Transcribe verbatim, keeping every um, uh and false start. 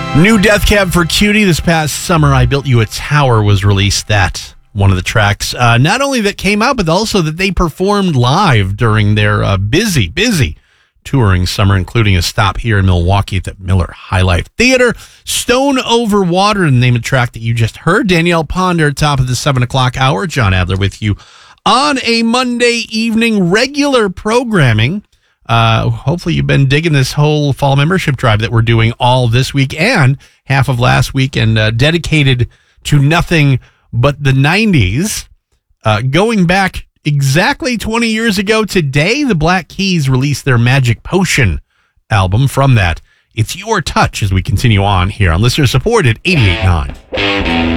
New Death Cab for Cutie this past summer. I Built You a Tower was released. That one of the tracks, uh, not only that came out, but also that they performed live during their uh, busy, busy touring summer, including a stop here in Milwaukee at the Miller High Life Theater. Stone Over Water, the name of the track that you just heard. Danielle Ponder, top of the seven o'clock hour. John Adler with you on a Monday evening, regular programming. Uh, hopefully you've been digging this whole fall membership drive that we're doing all this week and half of last week, and uh, dedicated to nothing but the nineties. Uh, going back exactly twenty years ago today, the Black Keys released their Magic Potion album. From that, it's Your Touch as we continue on here on listener supported eighty-eight point nine.